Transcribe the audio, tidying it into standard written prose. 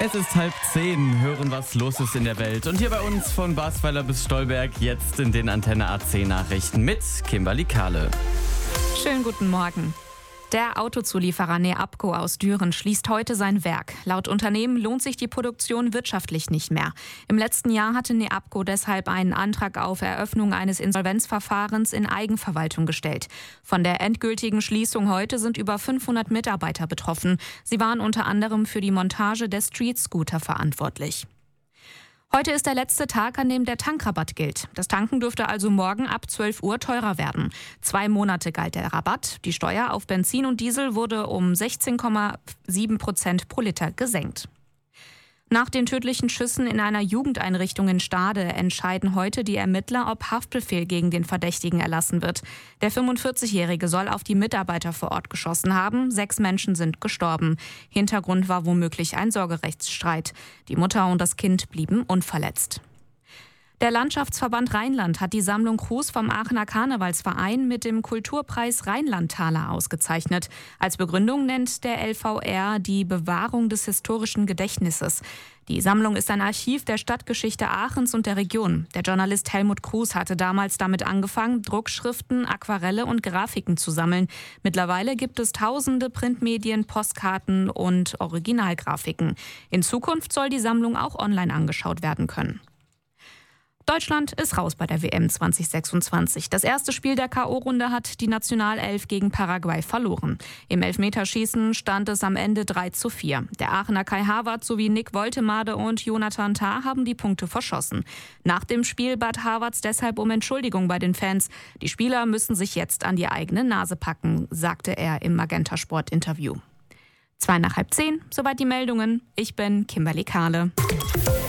Es ist 9:30, hören, was los ist in der Welt. Und hier bei uns von Basweiler bis Stolberg jetzt in den Antenne AC Nachrichten mit Kimberly Kahle. Schönen guten Morgen. Der Autozulieferer Neabco aus Düren schließt heute sein Werk. Laut Unternehmen lohnt sich die Produktion wirtschaftlich nicht mehr. Im letzten Jahr hatte Neabco deshalb einen Antrag auf Eröffnung eines Insolvenzverfahrens in Eigenverwaltung gestellt. Von der endgültigen Schließung heute sind über 500 Mitarbeiter betroffen. Sie waren unter anderem für die Montage der Street Scooter verantwortlich. Heute ist der letzte Tag, an dem der Tankrabatt gilt. Das Tanken dürfte also morgen ab 12 Uhr teurer werden. 2 Monate galt der Rabatt. Die Steuer auf Benzin und Diesel wurde um 16,7% pro Liter gesenkt. Nach den tödlichen Schüssen in einer Jugendeinrichtung in Stade entscheiden heute die Ermittler, ob Haftbefehl gegen den Verdächtigen erlassen wird. Der 45-Jährige soll auf die Mitarbeiter vor Ort geschossen haben. 6 Menschen sind gestorben. Hintergrund war womöglich ein Sorgerechtsstreit. Die Mutter und das Kind blieben unverletzt. Der Landschaftsverband Rheinland hat die Sammlung Kruse vom Aachener Karnevalsverein mit dem Kulturpreis Rheinlandtaler ausgezeichnet. Als Begründung nennt der LVR die Bewahrung des historischen Gedächtnisses. Die Sammlung ist ein Archiv der Stadtgeschichte Aachens und der Region. Der Journalist Helmut Kruse hatte damals damit angefangen, Druckschriften, Aquarelle und Grafiken zu sammeln. Mittlerweile gibt es tausende Printmedien, Postkarten und Originalgrafiken. In Zukunft soll die Sammlung auch online angeschaut werden können. Deutschland ist raus bei der WM 2026. Das erste Spiel der K.O.-Runde hat die Nationalelf gegen Paraguay verloren. Im Elfmeterschießen stand es am Ende 3:4. Der Aachener Kai Havertz sowie Nick Woltemade und Jonathan Tah haben die Punkte verschossen. Nach dem Spiel bat Havertz deshalb um Entschuldigung bei den Fans. Die Spieler müssen sich jetzt an die eigene Nase packen, sagte er im Magenta-Sport-Interview. 9:55, soweit die Meldungen. Ich bin Kimberly Kahle.